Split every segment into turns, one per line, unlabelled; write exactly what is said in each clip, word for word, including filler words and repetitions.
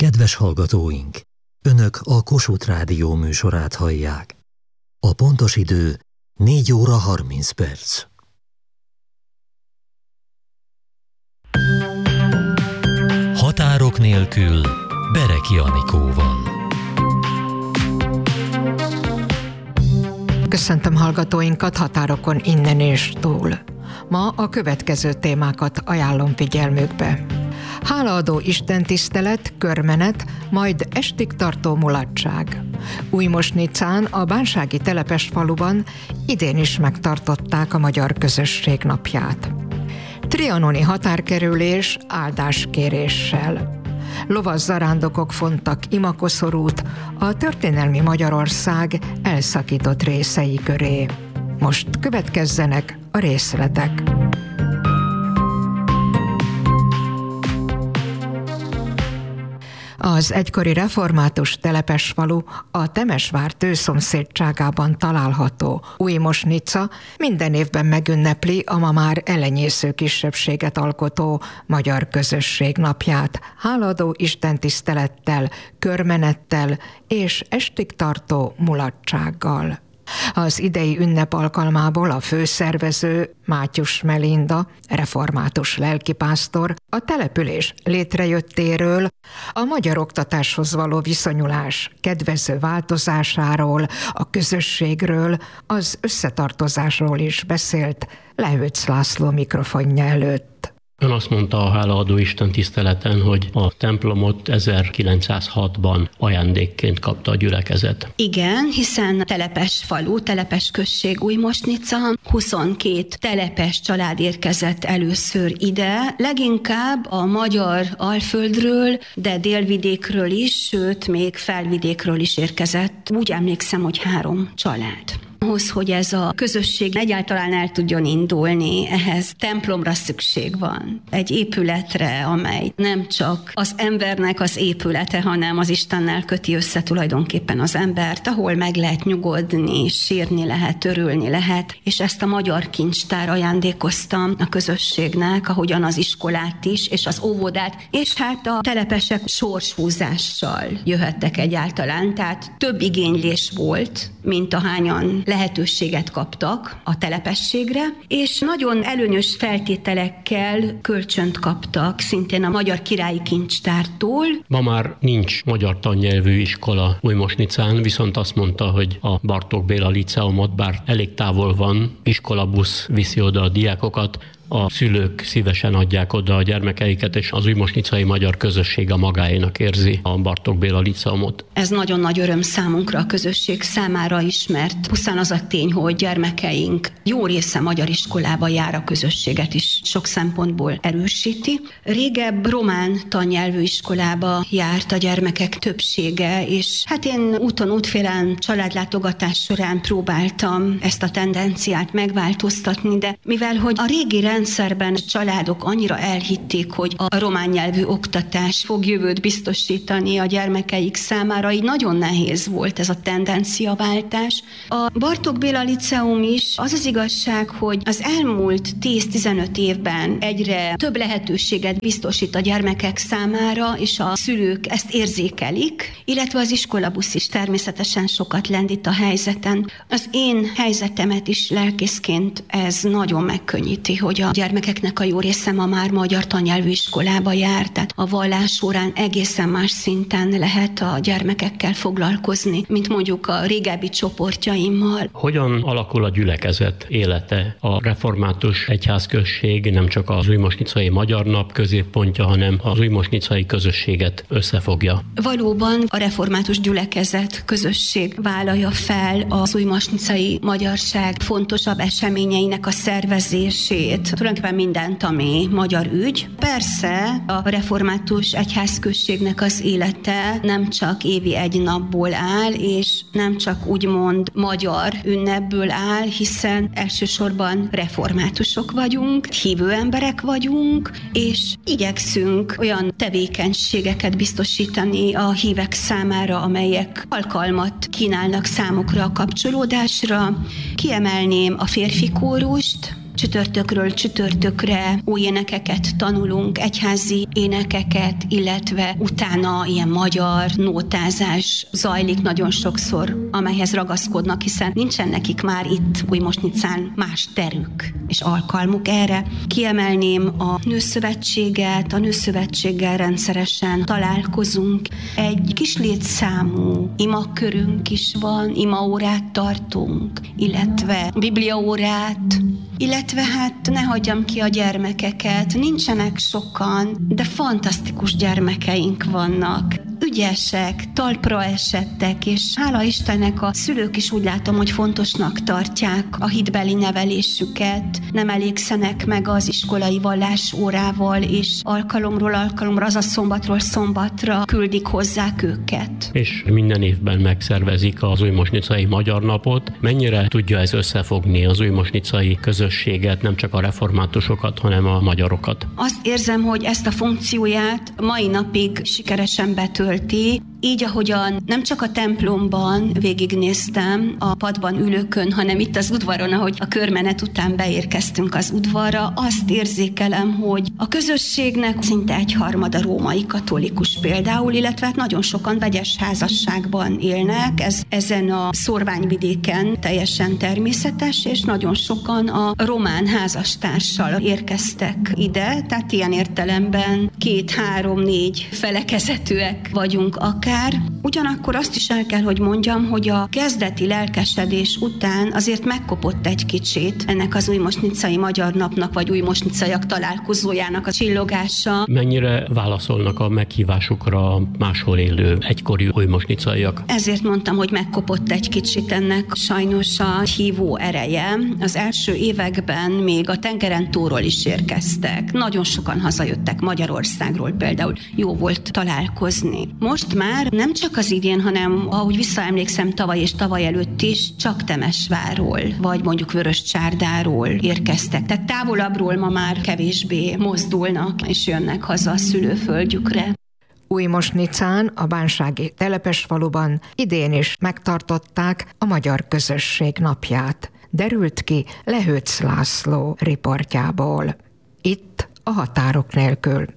Kedves hallgatóink! Önök a Kossuth Rádió műsorát hallják. A pontos idő négy óra harminc perc. Határok nélkül Bereki Anikóval.
Köszöntöm hallgatóinkat határokon innen és túl. Ma a következő témákat ajánlom figyelmükbe. Hálaadó istentisztelet, körmenet, majd estig tartó mulatság. Újmosnicán, a bánsági telepesfaluban idén is megtartották a Magyar Közösség napját. Trianoni határkerülés áldáskéréssel. Lovas zarándokok fontak imakoszorút a történelmi Magyarország elszakított részei köré. Most következzenek a részletek. Az egykori református telepesfalu, a Temesvár tőszomszédságában található Újmosnica minden évben megünnepli a ma már elenyésző kisebbséget alkotó Magyar Közösség napját, hálaadó istentisztelettel, körmenettel és estig tartó mulatsággal. Az idei ünnep alkalmából a főszervező Mátyus Melinda, református lelkipásztor, a település létrejöttéről, a magyar oktatáshoz való viszonyulás kedvező változásáról, a közösségről, az összetartozásról is beszélt Lehőc László mikrofonja előtt.
Ön azt mondta a hálaadó Isten tiszteleten, hogy a templomot ezerkilencszázhatban ajándékként kapta a gyülekezet.
Igen, hiszen telepes falu, telepes község Újmosnica, huszonkét telepes család érkezett először ide, leginkább a magyar Alföldről, de délvidékről is, sőt, még felvidékről is érkezett. Úgy emlékszem, hogy három család. Ahhoz, hogy ez a közösség egyáltalán el tudjon indulni, ehhez templomra szükség van. Egy épületre, amely nem csak az embernek az épülete, hanem az Istennel köti össze tulajdonképpen az embert, ahol meg lehet nyugodni, sírni lehet, örülni lehet, és ezt a magyar kincstár ajándékoztam a közösségnek, ahogyan az iskolát is, és az óvodát, és hát a telepesek sorshúzással jöhettek egyáltalán, tehát több igénylés volt, mint ahányan lehetőséget kaptak a telepességre, és nagyon előnyös feltételekkel kölcsönt kaptak szintén a Magyar Királyi Kincstártól.
Ma már nincs magyar tannyelvű iskola Újmosnicán, viszont azt mondta, hogy a Bartók Béla Liceumot, bár elég távol van, iskolabusz viszi oda a diákokat, a szülők szívesen adják oda a gyermekeiket, és az újmosnicai magyar közösség a magáénak érzi a Bartók Béla Liceumot.
Ez nagyon nagy öröm számunkra, a közösség számára is, mert pusztán az a tény, hogy gyermekeink jó része magyar iskolába jár, a közösséget is sok szempontból erősíti. Régebb román tannyelvű iskolába járt a gyermekek többsége, és hát én úton útfélen családlátogatás során próbáltam ezt a tendenciát megváltoztatni, de mivel hogy a régi rendszerben családok annyira elhitték, hogy a román nyelvű oktatás fog jövőt biztosítani a gyermekeik számára, így nagyon nehéz volt ez a tendenciaváltás. A Bartók Béla Liceum is, az az igazság, hogy az elmúlt tíz-tizenöt évben egyre több lehetőséget biztosít a gyermekek számára, és a szülők ezt érzékelik, illetve az iskolabusz is természetesen sokat lendít a helyzeten. Az én helyzetemet is lelkészként ez nagyon megkönnyíti, hogy a gyermekeknek a jó része ma már magyar tannyelvű iskolába jár, tehát a vallás során egészen más szinten lehet a gyermekekkel foglalkozni, mint mondjuk a régebbi csoportjaimmal.
Hogyan alakul a gyülekezet élete? A református egyházközség nem csak az újmosnicai magyar nap középpontja, hanem az újmosnicai közösséget összefogja.
Valóban a református gyülekezet közösség vállalja fel az újmosnicai magyarság fontosabb eseményeinek a szervezését, tulajdonképpen mindent, ami magyar ügy. Persze a református egyházközségnek az élete nem csak évi egy napból áll, és nem csak úgymond magyar ünnepből áll, hiszen elsősorban reformátusok vagyunk, hívő emberek vagyunk, és igyekszünk olyan tevékenységeket biztosítani a hívek számára, amelyek alkalmat kínálnak számukra a kapcsolódásra. Kiemelném a férfi kórust, Csütörtökről csütörtökre új énekeket tanulunk, egyházi énekeket, illetve utána ilyen magyar nótázás zajlik nagyon sokszor, amelyhez ragaszkodnak, hiszen nincsen nekik már itt Újmosnicán más terük és alkalmuk erre. Kiemelném a Nőszövetséget, a Nőszövetséggel rendszeresen találkozunk. Egy kis létszámú imakörünk is van, imaórát tartunk, illetve bibliaórát, illetve hát ne hagyjam ki a gyermekeket, nincsenek sokan, de fantasztikus gyermekeink vannak. Ügyesek, talpra esettek, és hála Istennek a szülők is úgy látom, hogy fontosnak tartják a hitbeli nevelésüket, nem elégszenek meg az iskolai vallásórával, és alkalomról alkalomra, azaz szombatról szombatra küldik hozzák őket.
És minden évben megszervezik az újmosnicai Magyar Napot. Mennyire tudja ez összefogni az újmosnicai közösséget, nem csak a reformátusokat, hanem a magyarokat?
Azt érzem, hogy ezt a funkcióját mai napig sikeresen betölti, így ahogyan nem csak a templomban végignéztem a padban ülőkön, hanem itt az udvaron, ahogy a körmenet után beérkeztünk az udvarra, azt érzékelem, hogy a közösségnek szinte egyharmada római katolikus például, illetve hát nagyon sokan vegyes házasságban élnek, ez ezen a szórványvidéken teljesen természetes, és nagyon sokan a román házastársal érkeztek ide, tehát ilyen értelemben két, három, négy felekezetűek vagyunk akár. Ugyanakkor azt is el kell, hogy mondjam, hogy a kezdeti lelkesedés után azért megkopott egy kicsit ennek az újmosnicai Magyar Napnak, vagy újmosnicaiak találkozójának a csillogása.
Mennyire válaszolnak a meghívásukra máshol élő egykori újmosnicaiak?
Ezért mondtam, hogy megkopott egy kicsit ennek sajnos a hívó ereje. Az első években még a tengeren túlról is érkeztek. Nagyon sokan hazajöttek Magyarországról például. Jó volt találkozni. Most már nem csak az idén, hanem ahogy visszaemlékszem tavaly és tavaly előtt is, csak Temesvárról, vagy mondjuk Vöröscsárdáról érkeztek. Tehát távolabbról ma már kevésbé mozdulnak, és jönnek haza a szülőföldjükre.
Újmosnicán, a bánsági telepesfaluban idén is megtartották a Magyar Közösség napját. Derült ki Lehőc László riportjából. Itt a Határok nélkül.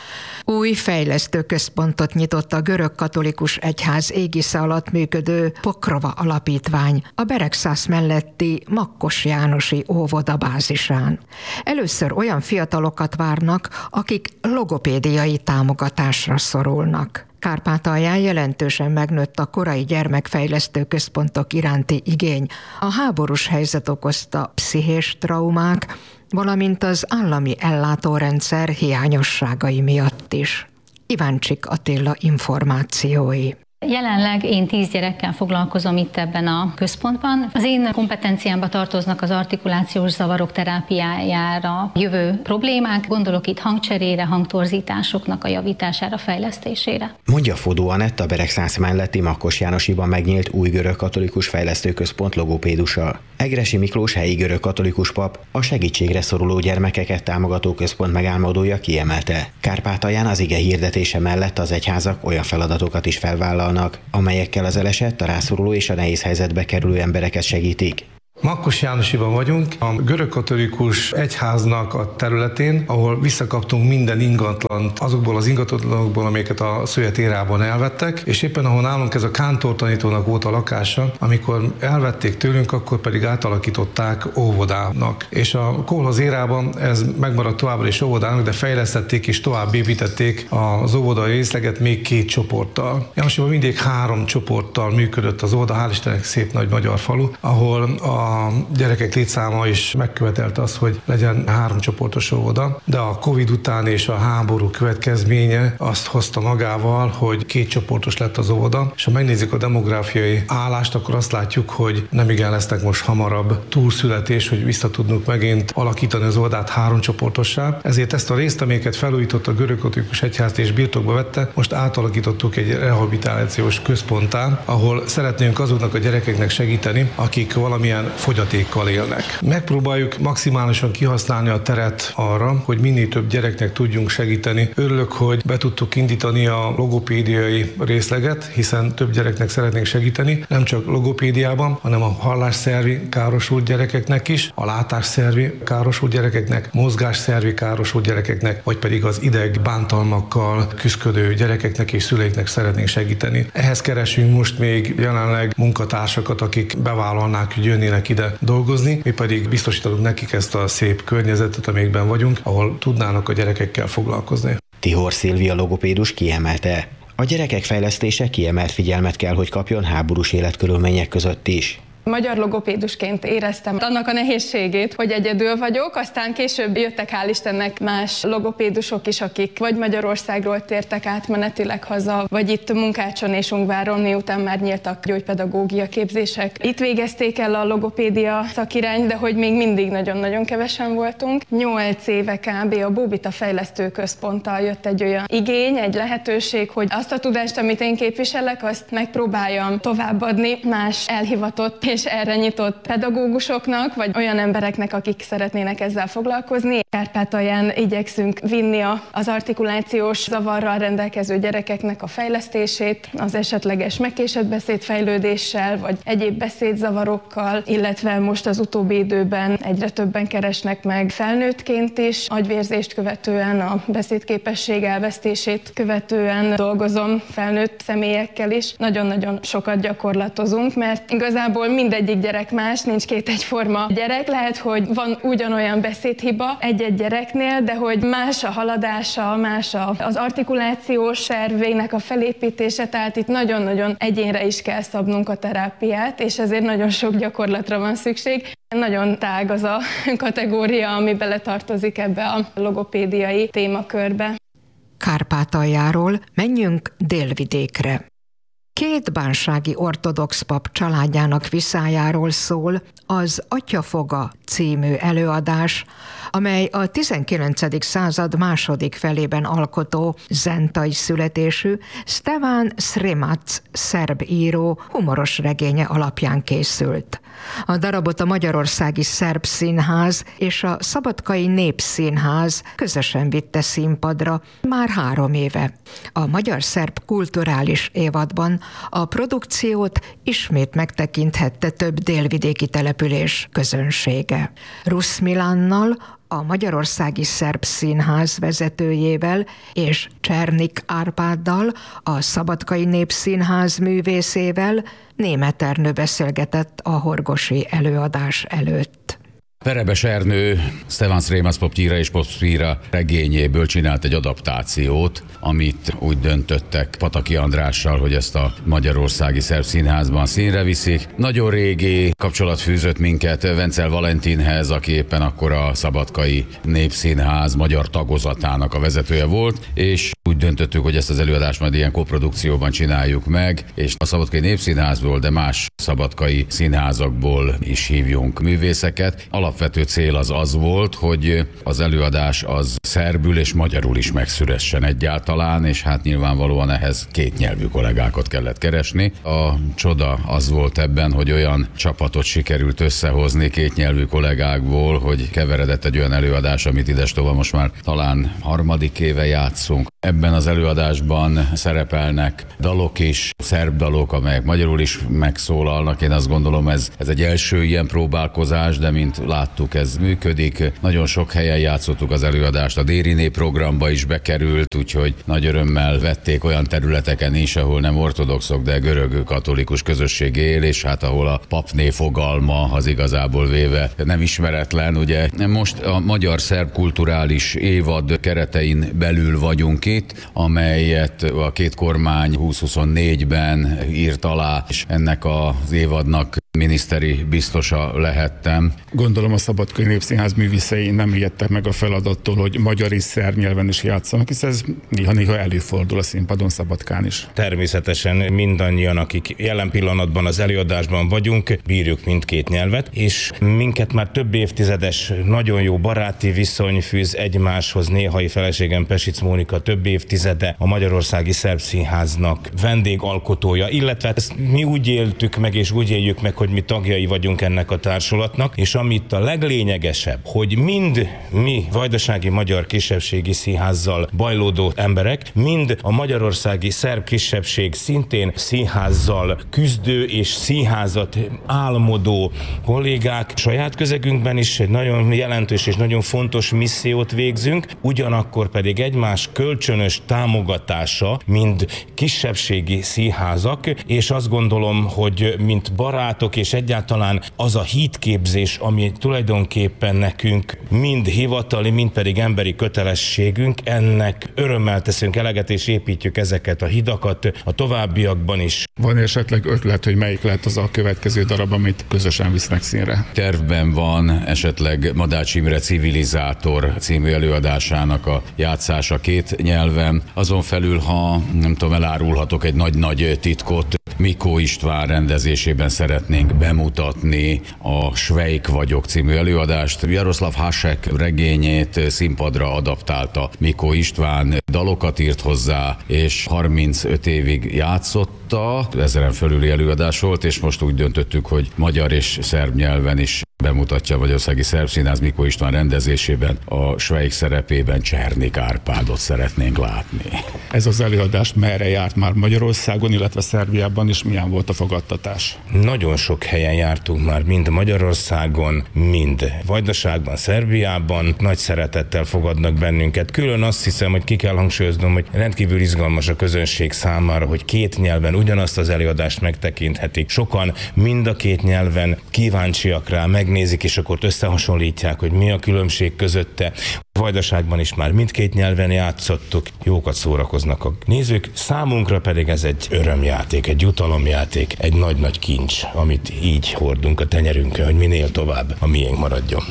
Új fejlesztő központot nyitott a görög-katolikus egyház égisze alatt működő Pokrova alapítvány a Beregszász melletti Makkos Jánosi óvoda bázisán. Először olyan fiatalokat várnak, akik logopédiai támogatásra szorulnak. Kárpátalján jelentősen megnőtt a korai gyermekfejlesztő központok iránti igény, a háborús helyzet okozta pszichés traumák, valamint az állami ellátórendszer hiányosságai miatt is. Iváncsik Attila információi.
Jelenleg én tíz gyerekkel foglalkozom itt ebben a központban. Az én kompetenciámba tartoznak az artikulációs zavarok terápiájára jövő problémák, gondolok itt hangcserére, hangtorzításoknak a javítására, fejlesztésére.
Mondja Fodó Anett, a Beregszász melletti Makkos Jánosiban megnyílt új görög-katolikus fejlesztőközpont logopédusa. Egressy Miklós helyi görög-katolikus pap a segítségre szoruló gyermekeket támogató központ megálmodója kiemelte. Kárpátalján az ige hirdetése mellett az egyházak olyan feladatokat is felvállalnak, amelyekkel az elesett, a rászoruló és a nehéz helyzetbe kerülő embereket segítik.
Makkos Jánosiban vagyunk, a görög-katolikus egyháznak a területén, ahol visszakaptunk minden ingatlant azokból az ingatlanokból, amelyeket a szovjet érában elvettek, és éppen ahol nálunk ez a kántortanítónak volt a lakása, amikor elvették tőlünk, akkor pedig átalakították óvodának. És a kolhoz érában ez megmaradt továbbra is óvodának, de fejlesztették és tovább építették az óvodai részleget még két csoporttal. Jánosiban mindig három csoporttal működött az óvoda, hál' Istennek szép nagy magyar falu, ahol a A gyerekek létszáma is megkövetelte azt, hogy legyen három csoportos óvoda, de a Covid után és a háború következménye azt hozta magával, hogy két csoportos lett az óvoda, és ha megnézzük a demográfiai állást, akkor azt látjuk, hogy nem igen lesznek most hamarabb túlszületés, hogy vissza tudnunk megint alakítani az óvodát három csoportossá. Ezért ezt a részt, amelyeket felújított a görög-katolikus egyház és birtokba vette, most átalakítottuk egy rehabilitációs központtá, ahol szeretnénk azoknak a gyerekeknek segíteni, akik valamilyen fogyatékkal élnek. Megpróbáljuk maximálisan kihasználni a teret arra, hogy minél több gyereknek tudjunk segíteni. Örülök, hogy be tudtuk indítani a logopédiai részleget, hiszen több gyereknek szeretnénk segíteni, nem csak logopédiában, hanem a hallásszervi károsult gyerekeknek is, a látásszervi károsult gyerekeknek, mozgásszervi károsult gyerekeknek, vagy pedig az ideg bántalmakkal küszködő gyerekeknek és szüleiknek szeretnénk segíteni. Ehhez keresünk most még jelenleg munkatársakat, akik bevállalnák, hogy jönnének ide dolgozni, mi pedig biztosítunk nekik ezt a szép környezetet, amikben vagyunk, ahol tudnának a gyerekekkel foglalkozni.
Tihor Szilvia logopédus kiemelte, a gyerekek fejlesztése kiemelt figyelmet kell, hogy kapjon háborús életkörülmények között is.
Magyar logopédusként éreztem annak a nehézségét, hogy egyedül vagyok, aztán később jöttek hál' Istennek más logopédusok is, akik vagy Magyarországról tértek átmenetileg haza, vagy itt Munkácson és Ungváron, miután már nyíltak gyógypedagógia képzések. Itt végezték el a logopédia szakirányt, de hogy még mindig nagyon-nagyon kevesen voltunk. Nyolc éve kb. A Bóbita Fejlesztő Központtal jött egy olyan igény, egy lehetőség, hogy azt a tudást, amit én képviselek, azt megpróbáljam továbbadni más elhivatott és erre nyitott pedagógusoknak, vagy olyan embereknek, akik szeretnének ezzel foglalkozni. Kárpátalján igyekszünk vinni az artikulációs zavarral rendelkező gyerekeknek a fejlesztését, az esetleges megkésett beszédfejlődéssel, vagy egyéb beszédzavarokkal, illetve most az utóbbi időben egyre többen keresnek meg felnőttként is, agyvérzést követően, a beszédképesség elvesztését követően dolgozom felnőtt személyekkel is. Nagyon-nagyon sokat gyakorlatozunk, mert igazából mindegyik gyerek más, nincs két egyforma gyerek. Lehet, hogy van ugyanolyan beszédhiba egy-egy gyereknél, de hogy más a haladása, más az artikulációs szervének a felépítése, tehát itt nagyon-nagyon egyénre is kell szabnunk a terápiát, és ezért nagyon sok gyakorlatra van szükség. Nagyon tág az a kategória, ami beletartozik ebbe a logopédiai témakörbe.
Kárpátaljáról menjünk Délvidékre. Két bánsági ortodox pap családjának viszályáról szól az Atyafoga című előadás, amely a tizenkilencedik század második felében alkotó zentai születésű Stefan Sremac szerb író humoros regénye alapján készült. A darabot a Magyarországi Szerb Színház és a Szabadkai Népszínház közösen vitte színpadra már három éve. A magyar-szerb kulturális évadban a produkciót ismét megtekinthette több délvidéki település közönsége. Rusz Milánnal, a Magyarországi Szerb Színház vezetőjével és Csernik Árpáddal, a Szabadkai Népszínház művészével Németh Ernő beszélgetett a horgosi előadás előtt.
Verebes Ernő Stefan Sremac Poptyira és Poptyira regényéből csinált egy adaptációt, amit úgy döntöttek Pataki Andrással, hogy ezt a Magyarországi Szerb Színházban színre viszik. Nagyon régi kapcsolat fűzött minket Vencel Valentinhez, aki éppen akkor a Szabadkai Népszínház magyar tagozatának a vezetője volt, és úgy döntöttük, hogy ezt az előadást majd ilyen koprodukcióban csináljuk meg, és a Szabadkai Népszínházból, de más szabadkai színházakból is hívjunk művészeket. Alapvető cél az az volt, hogy az előadás az szerbül és magyarul is megszülessen egyáltalán, és hát nyilvánvalóan ehhez kétnyelvű kollégákat kellett keresni. A csoda az volt ebben, hogy olyan csapatot sikerült összehozni kétnyelvű kollégákból, hogy keveredett egy olyan előadás, amit idestova most már talán harmadik éve játszunk. Ebben az előadásban szerepelnek dalok is, szerb dalok, amelyek magyarul is megszólalnak. Én azt gondolom, ez, ez egy első ilyen próbálkozás, de mint láttuk, ez működik. Nagyon sok helyen játszottuk az előadást, a Dériné programba is bekerült, úgyhogy nagy örömmel vették olyan területeken is, ahol nem ortodoxok, de görög katolikus közösség él, és hát ahol a papné fogalma az igazából véve nem ismeretlen. Ugye most a magyar-szerb kulturális évad keretein belül vagyunk itt, amelyet a két kormány húsz-huszonnégyben írt alá, és ennek az évadnak miniszteri biztosa lehettem.
Gondolom a Szabadkai Népszínház művészei nem ijedtek meg a feladattól, hogy magyar és szerb nyelven is játszanak, hisz ez néha-néha előfordul a színpadon Szabadkán is.
Természetesen mindannyian, akik jelen pillanatban az előadásban vagyunk, bírjuk mindkét nyelvet, és minket már több évtizedes, nagyon jó baráti viszony fűz egymáshoz. Néhai feleségem Pesic Mónika több évtizede a Magyarországi Szerb Színháznak vendégalkotója, illetve ezt mi úgy éltük meg és úgy éljük meg, hogy mi tagjai vagyunk ennek a társulatnak, és amit a leglényegesebb, hogy mind mi vajdasági magyar kisebbségi színházzal bajlódó emberek, mind a magyarországi szerb kisebbség szintén színházzal küzdő és színházat álmodó kollégák saját közegünkben is egy nagyon jelentős és nagyon fontos missziót végzünk, ugyanakkor pedig egymás kölcsönös támogatása, mind kisebbségi színházak, és azt gondolom, hogy mint barátok és egyáltalán az a hitképzés, ami tulajdonképpen nekünk mind hivatali, mind pedig emberi kötelességünk, ennek örömmel teszünk eleget és építjük ezeket a hidakat a továbbiakban is.
Van esetleg ötlet, hogy melyik lehet az a következő darab, amit közösen visznek színre?
Tervben van esetleg Madács Imre Civilizátor című előadásának a játszása két nyelven. Azon felül, ha nem tudom, elárulhatok egy nagy-nagy titkot, Mikó István rendezésében szeretnénk bemutatni a Svejk vagyok című előadást. Jaroszláv Hasek regényét színpadra adaptálta Mikó István, dalokat írt hozzá, és harmincöt évig játszotta. Ezeren fölüli előadás volt, és most úgy döntöttük, hogy magyar és szerb nyelven is bemutatja a Magyarországi Szerb Színház Mikó István rendezésében. A Svejk szerepében Csernik Árpádot szeretnénk látni.
Ez az előadás merre járt már Magyarországon, illetve Szerbiában is, milyen volt a fogadtatás?
Nagyon sok helyen jártunk már, mind Magyarországon, mind Vajdaságban, Szerbiában. Nagy szeretettel fogadnak bennünket. Külön azt hiszem, hogy ki kell hangsúlyoznom, hogy rendkívül izgalmas a közönség számára, hogy két nyelven ugyanazt az előadást megtekinthetik. Sokan mind a két nyelven kíváncsiak rá, megnézik, és akkor összehasonlítják, hogy mi a különbség közötte. Vajdaságban is már mindkét nyelven játszottuk, jókat szórakoznak a nézők, számunkra pedig ez egy örömjáték, egy jutalomjáték, egy nagy-nagy kincs, amit így hordunk a tenyerünkön, hogy minél tovább a miénk maradjon.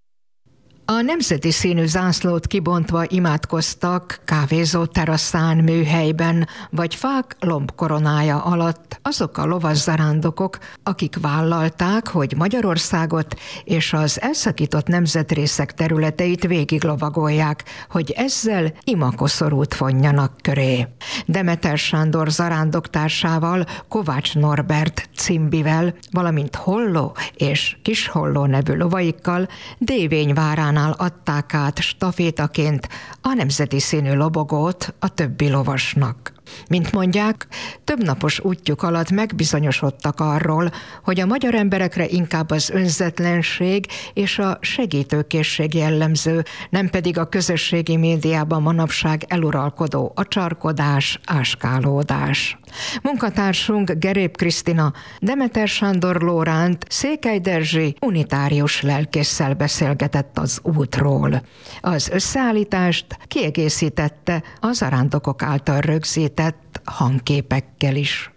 A nemzeti színű zászlót kibontva imádkoztak kávézó teraszán, műhelyben, vagy fák lombkoronája alatt azok a lovaszarándokok, akik vállalták, hogy Magyarországot és az elszakított nemzetrészek területeit végiglovagolják, hogy ezzel imakoszorút vonjanak köré. Demeter Sándor zarándoktársával, Kovács Norbert Cimbivel, valamint Holló és Kisholló nevű lovaikkal Dévényváránál adták át stafétaként a nemzeti színű lobogót a többi lovasnak. Mint mondják, több napos útjuk alatt megbizonyosodtak arról, hogy a magyar emberekre inkább az önzetlenség és a segítőkészség jellemző, nem pedig a közösségi médiában manapság eluralkodó acsarkodás, áskálódás. Munkatársunk Gerép Krisztina, Demeter Sándor Lóránt, Székely Derzsi unitárius lelkésszel beszélgetett az útról. Az összeállítást kiegészítette az zarándokok által rögzített hangképekkel is.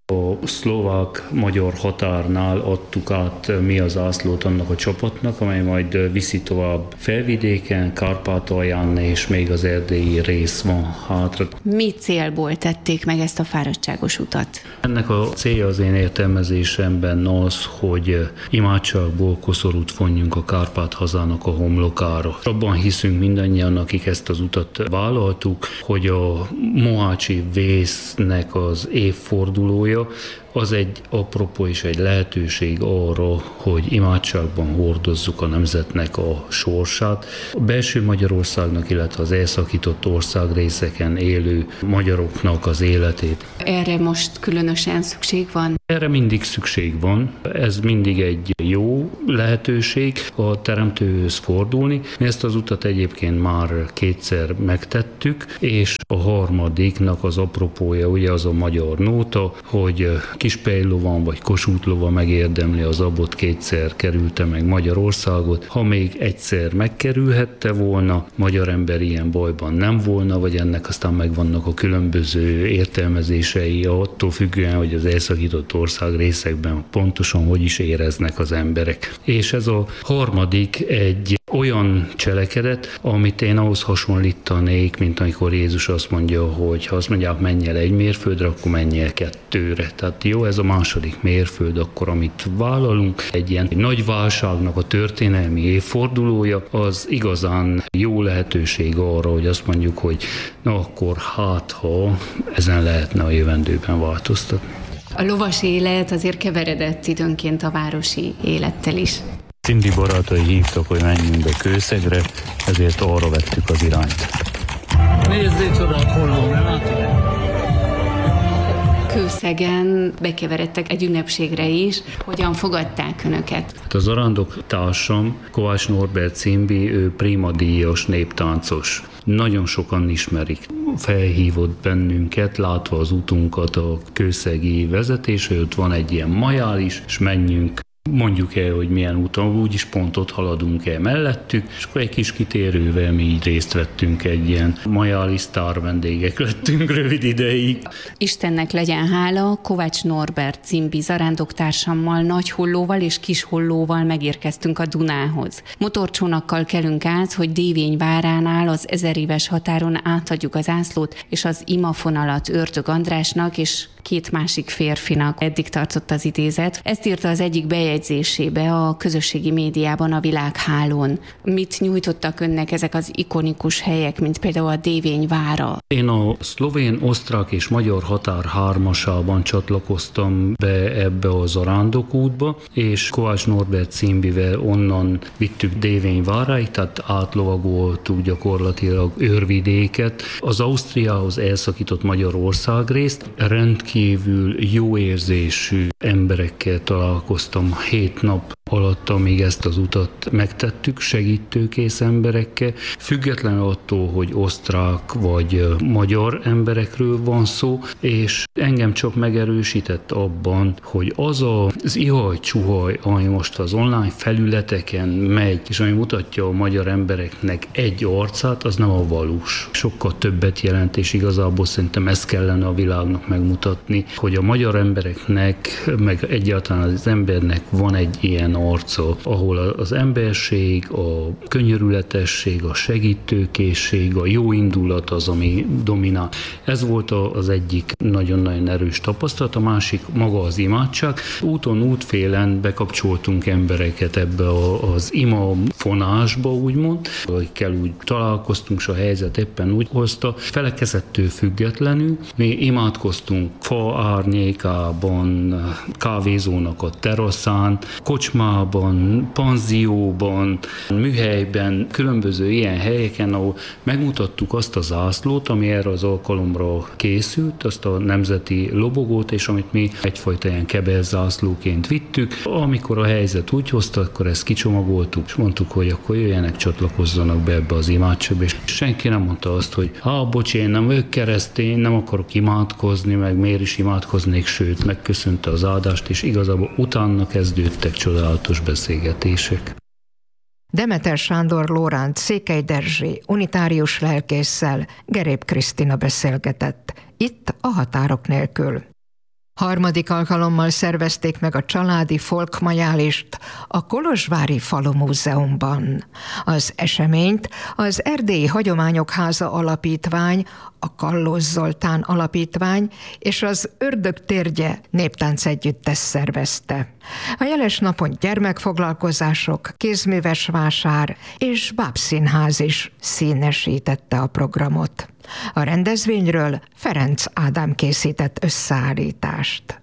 A szlovák-magyar határnál adtuk át mi az zászlót annak a csapatnak, amely majd viszi tovább Felvidéken, Kárpátalján, és még az erdélyi rész van hátra.
Mi célból tették meg ezt a fáradtságos utat?
Ennek a célja az én értelmezésemben az, hogy imádságból koszorút vonjunk a Kárpát hazának a homlokára. Abban hiszünk mindannyian, akik ezt az utat vállaltuk, hogy a mohácsi vésznek az évfordulója az egy apropó és egy lehetőség arra, hogy imádságban hordozzuk a nemzetnek a sorsát. A belső Magyarországnak, illetve az elszakított országrészeken élő magyaroknak az életét.
Erre most különösen szükség van?
Erre mindig szükség van. Ez mindig egy jó lehetőség a teremtőhöz fordulni. Mi ezt az utat egyébként már kétszer megtettük, és a harmadiknak az apropója ugye az a magyar nóta, hogy Kispejlovan vagy Kossuth lova megérdemli az abot, kétszer kerülte meg Magyarországot. Ha még egyszer megkerülhette volna, magyar ember ilyen bajban nem volna, vagy ennek aztán megvannak a különböző értelmezései, attól függően, hogy az elszakított ország részekben pontosan hogy is éreznek az emberek. És ez a harmadik egy olyan cselekedet, amit én ahhoz hasonlítanék, mint amikor Jézus azt mondja, hogy ha azt mondják, menj el egy mérföldre, akkor menj el kettőre. Tehát jó, ez a második mérföld, akkor amit vállalunk, egy ilyen nagy válságnak a történelmi évfordulója, az igazán jó lehetőség arra, hogy azt mondjuk, hogy na akkor hát, ha ezen lehetne a jövendőben változtatni.
A lovas élet azért keveredett időnként a városi élettel is.
Cindy barátai hívtak, hogy menjünk be Kőszegre, ezért arra vettük az irányt.
Nézzék csodát, hol van, látod?
Kőszegen bekeveredtek egy ünnepségre is. Hogyan fogadták önöket?
A zarándok társam, Kovács Norbert Cimbi, ő prima díjas néptáncos. Nagyon sokan ismerik. Felhívott bennünket, látva az utunkat a kőszegi vezetés, hogy ott van egy ilyen majál is, és menjünk. Mondjuk el, hogy milyen úton, úgyis pont ott haladunk el mellettük, és akkor egy kis kitérővel mi így részt vettünk, egy ilyen majáli sztár vendégek lettünk rövid ideig.
Istennek legyen hála, Kovács Norbert Cimbi zarándoktársammal, Nagy Hollóval és Kis Hollóval megérkeztünk a Dunához. Motorcsónakkal kelünk át, hogy Dévény váránál az ezer éves határon átadjuk az zászlót és az imafonalat Ördög Andrásnak és két másik férfinak. Eddig tartott az idézet. Ezt írta az egyik bejegyzésébe a közösségi médiában, a Világhálón. Mit nyújtottak önnek ezek az ikonikus helyek, mint például a Dévény vára?
Én a szlovén, osztrák és magyar határ hármasában csatlakoztam be ebbe a zarándokútba, és Kovács Norbert Cimbivel onnan vittük Dévény váráig, tehát átlovagoltuk gyakorlatilag őrvidéket. Az Ausztriához elszakított Magyarország részt rendkívül jó érzésű emberekkel találkoztam hét nap alatt, amíg ezt az utat megtettük, segítőkész emberekkel, függetlenül attól, hogy osztrák vagy magyar emberekről van szó, és engem csak megerősített abban, hogy az az ihaj-csuhaj, ami most az online felületeken megy, és ami mutatja a magyar embereknek egy arcát, az nem a valós. Sokkal többet jelent, és igazából szerintem ezt kellene a világnak megmutatni, hogy a magyar embereknek, meg egyáltalán az embernek van egy ilyen arca, ahol az emberség, a könyörületesség, a segítőkészség, a jó indulat az, ami dominál. Ez volt az egyik nagyon-nagyon erős tapasztalat, a másik maga az imádság. Úton, útfélen bekapcsoltunk embereket ebbe az ima fonásba, úgymond, akikkel úgy találkoztunk, és a helyzet éppen úgy hozta. Felekezettől függetlenül mi imádkoztunk fa árnyékában, kávézónak a teraszán, kocsmában, panzióban, műhelyben, különböző ilyen helyeken, ahol megmutattuk azt a zászlót, ami erre az alkalomra készült, azt a nemzeti lobogót, és amit mi egyfajta ilyen kebelzászlóként vittük. Amikor a helyzet úgy hozta, akkor ezt kicsomagoltuk, és mondtuk, hogy akkor jöjjenek, csatlakozzanak be ebbe az imádságba, és senki nem mondta azt, hogy ha, bocs, én nem vagyok keresztény, nem akarok imádkozni, meg miért is imádkoznék, sőt, megköszönte az áldást, és igazából utána kezdődtek csodálatos beszélgetések.
Demeter Sándor Lóránc Székely Derzsi unitárius lelkésszel Gerép Krisztina beszélgetett, itt a Határok nélkül. Harmadik alkalommal szervezték meg a családi folkmajálist a Kolozsvári Falumúzeumban. Az eseményt az Erdélyi Hagyományok Háza Alapítvány, a Kallós Zoltán Alapítvány és az Ördögtérgye Néptánc Együttes szervezte. A jeles napon gyermekfoglalkozások, kézműves vásár és bábszínház is színesítette a programot. A rendezvényről Ferenc Ádám készített összeállítást.